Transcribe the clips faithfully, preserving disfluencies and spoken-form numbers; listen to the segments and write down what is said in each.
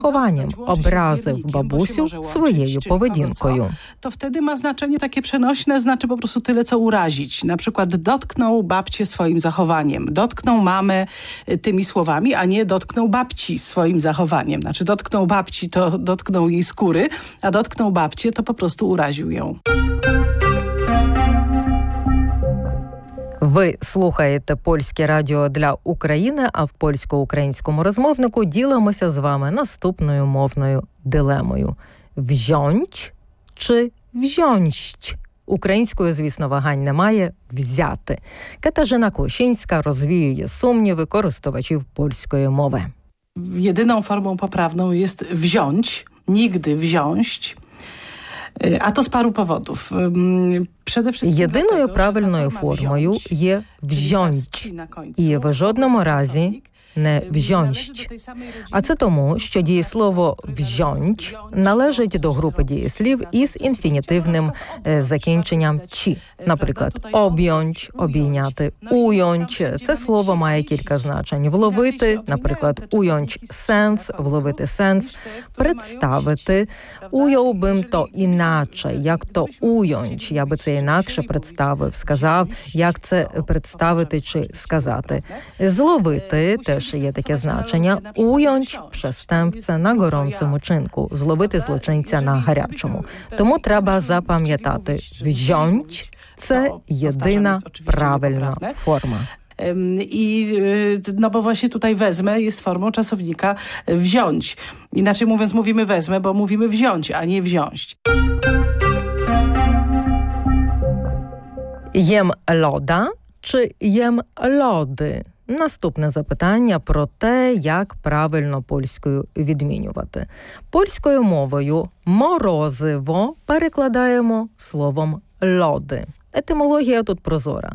Chowaniem obrazив бабусю своєю поведінкою. To wtedy ma znaczenie takie przenośne, znaczy po prostu tyle, co urazić. Na przykład dotknął babcię swoim zachowaniem. Dotknął mamę tymi słowami, a nie dotknął babci swoim zachowaniem. Znaczy dotknął babci, to dotknął jej skóry, a dotknął babcię, to po prostu uraził ją. Ви слухаєте Польське радіо для України, а в польсько-українському розмовнику ділимося з вами наступною мовною дилемою. Взьонч чи взьонщ? Українською, звісно, вагань немає – взяти. Катажина Клощинська розвіює сумніви користувачів польської мови. Jedyną formą poprawną jest wziąć, nigdy wziąć. A to z paru powodów. Przede wszystkim Єдиною dlatego, правильною że ta forma формою wziąć, є «взьонч» і в жодному разі не «взьонщ». А це тому, що дієслово «взьонч» належить до групи дієслів із інфінітивним е, закінченням «чи». Наприклад, «об'йонч» – «обійняти», «уйонч» – це слово має кілька значень. «Вловити», наприклад, «уйонч» – «сенс», «вловити сенс», «представити». Уяв бим то іначе, як то «уйонч». Я би це інакше представив, сказав, як це представити чи сказати. «Зловити» – теж є таке значення. Уйонч – przestępcę на gorącym учинку. Зловити злочинця на гарячому. Тому треба запам'ятати. Wziąć – це єдина правильна форма. I no bo właśnie tutaj wezmę jest formą czasownika wziąć. Inaczej mówiąc mówimy wezmę, bo mówimy wziąć, a nie wziąć. Jem loda чи jem lody? Наступне запитання про те, як правильно польською відмінювати. Польською мовою «морозиво» перекладаємо словом «лоди». Етимологія тут прозора.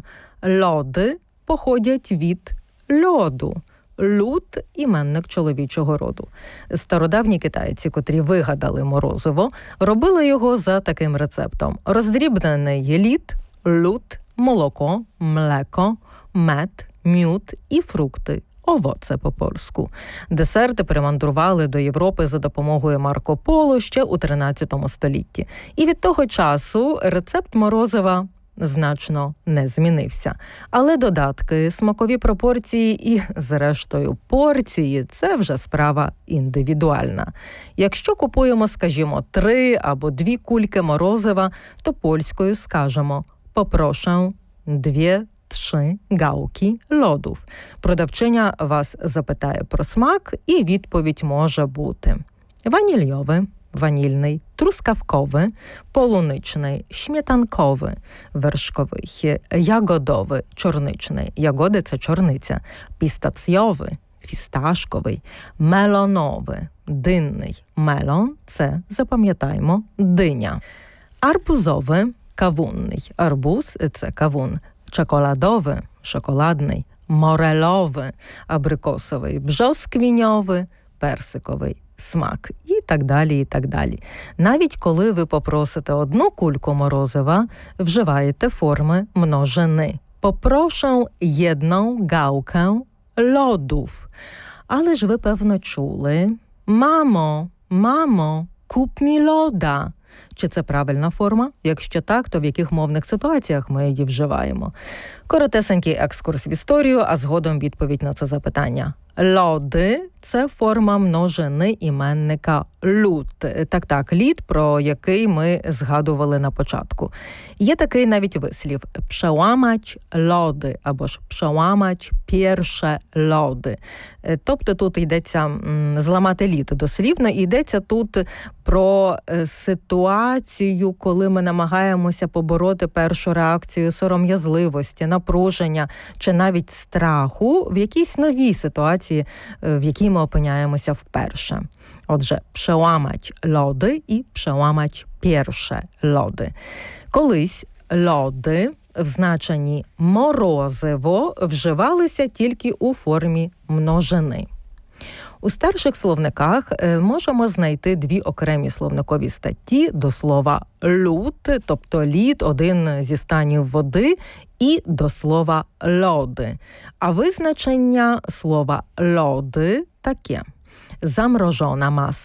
Лоди походять від льоду. Люд – іменник чоловічого роду. Стародавні китайці, котрі вигадали морозиво, робили його за таким рецептом. Роздрібнений лід, люд, молоко, млеко, мед, мід і фрукти. Овоце по-польську. Десерти примандрували до Європи за допомогою Марко Поло ще у тринадцятому столітті. І від того часу рецепт морозива значно не змінився. Але додатки, смакові пропорції і, зрештою, порції – це вже справа індивідуальна. Якщо купуємо, скажімо, три або дві кульки морозива, то польською скажемо «попроszę дві Trzy gałki lodów. Продавчиня вас запитає про смак, і відповідь може бути ванільйовий, ванільний, трускавковий, полуничний, śmietankowy, вершковий, ягодовий, чорничний, ягоди – це чорниця, пістаційовий, фісташковий, мелоновий, динний, мелон – це, запам'ятаємо, диня, арбузовий, кавунний, арбуз – це кавун, czekoladowy, szokоладний, morelowy, абрикосовий, бжосквіньовий, персиковий смак і так далі, і так далі. Навіть коли ви попросите одну кульку морозива, вживаєте форми множини. Попроszę jedną gałkę lodów. Але ж ви, певно, чули «Мамо, мамо, куп мі лода». Чи це правильна форма? Якщо так, то в яких мовних ситуаціях ми її вживаємо? Коротесенький екскурс в історію, а згодом відповідь на це запитання. Лоди – це форма множини іменника люд. Так-так, лід, про який ми згадували на початку. Є такий навіть вислів «przełamać lody» або ж «przełamać pierwsze lody». Тобто тут йдеться м, зламати лід дослівно, і йдеться тут про ситуацію, коли ми намагаємося побороти першу реакцію сором'язливості, напруження чи навіть страху в якійсь новій ситуації, в якій ми опиняємося вперше. Отже, przełamać lody і przełamać pierwsze lody. Колись лоди в значенні морозиво вживалися тільки у формі множини. У старших словниках можемо знайти дві окремі словникові статті до слова «люд», тобто лід, один зі станів води, і до слова «лоди». А визначення слова «лоди» таке. zamrożona masa.